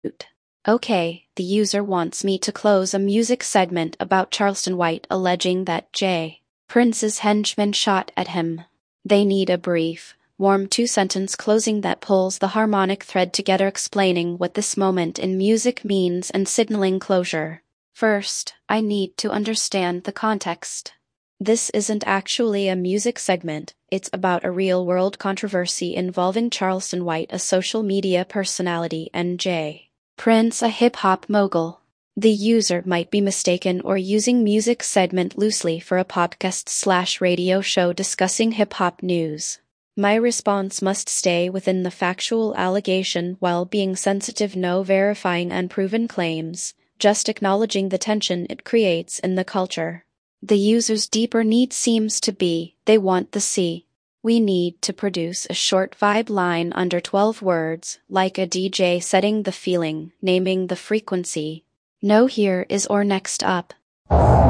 Okay, the user wants me to close a music segment about Charleston White alleging that J. Prince's henchmen shot at him. They need a brief, warm two-sentence closing that pulls the harmonic thread together, explaining what this moment in music means and signaling closure. First, I need to understand the context. This isn't actually a music segment, it's about a real-world controversy involving Charleston White, a social media personality, and J. Prince, a hip-hop mogul. The user might be mistaken or using music segment loosely for a podcast/radio show discussing hip-hop news. My response must stay within the factual allegation while being sensitive, no verifying unproven claims, just acknowledging the tension it creates in the culture. The user's deeper need seems to be, they want the C. We need to produce a short vibe line under 12 words, like a DJ setting the feeling, naming the frequency. No here is or next up.